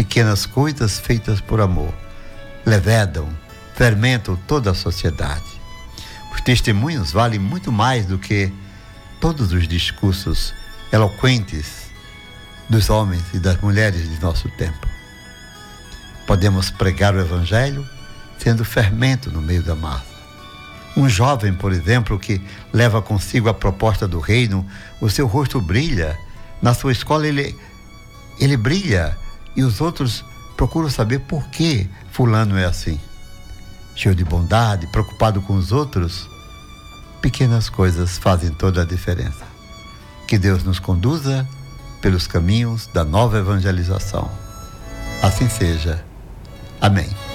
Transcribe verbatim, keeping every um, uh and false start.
Pequenas coisas feitas por amor levedam, fermentam toda a sociedade. Os testemunhos valem muito mais do que todos os discursos eloquentes dos homens e das mulheres de nosso tempo. Podemos pregar o Evangelho sendo fermento no meio da massa. Um jovem, por exemplo, que leva consigo a proposta do reino, o seu rosto brilha. Na sua escola ele, ele brilha e os outros procuram saber por que fulano é assim. Cheio de bondade, preocupado com os outros, pequenas coisas fazem toda a diferença. Que Deus nos conduza pelos caminhos da nova evangelização. Assim seja. Amém.